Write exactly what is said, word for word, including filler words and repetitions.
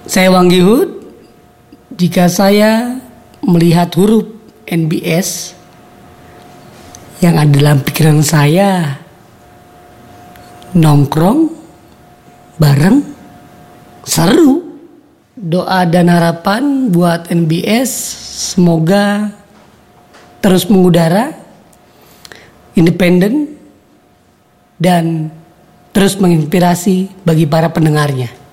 Saya Wang Gihud. Jika saya melihat huruf N B S, yang ada dalam pikiran saya nongkrong bareng seru. Doa dan harapan buat N B S semoga terus mengudara, independen, dan terus menginspirasi bagi para pendengarnya.